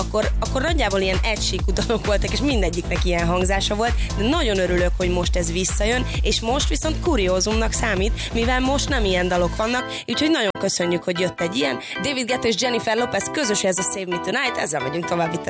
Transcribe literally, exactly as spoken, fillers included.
akkor, akkor nagyjából ilyen egysíkú dalok voltak, és mindegyiknek ilyen hangzása volt, de nagyon örülök, hogy most ez visszajön, és most viszont kuriózumnak számít, mivel most nem ilyen dalok vannak, úgyhogy nagyon köszönjük, hogy jött egy ilyen. David Guetta és Jennifer Lopez közös, ez a Save Me Tonight, ezzel megyünk tovább itt a